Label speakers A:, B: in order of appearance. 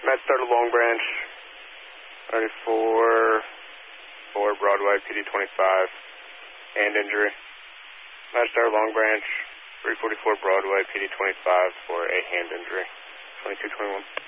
A: Matt started Long Branch, 34 Broadway, PD 25, hand injury. Matt started Long Branch, 344 Broadway, PD 25 for a hand injury, 2221.